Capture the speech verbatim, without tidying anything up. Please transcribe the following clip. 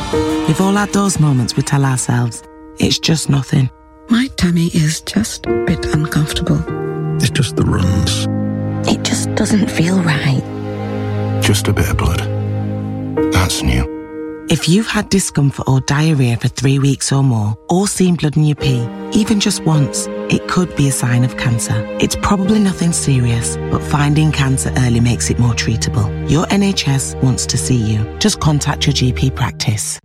We've all had those moments we tell ourselves, it's just nothing. My tummy is just a bit uncomfortable. It's just the runs. It just doesn't feel right. Just a bit of blood. That's new. If you've had discomfort or diarrhea for three weeks or more, or seen blood in your pee, even just once, it could be a sign of cancer. It's probably nothing serious, but finding cancer early makes it more treatable. Your N H S wants to see you. Just contact your G P practice.